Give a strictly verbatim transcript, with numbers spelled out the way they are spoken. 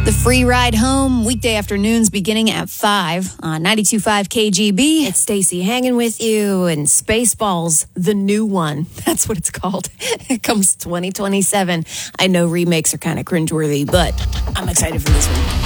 The free ride home, weekday afternoons beginning at five on ninety-two point five K G B. It's Stacy hanging with you, and Spaceballs, the new one. That's what it's called. It comes twenty twenty-seven. I know remakes are kind of cringeworthy, but I'm excited for this one.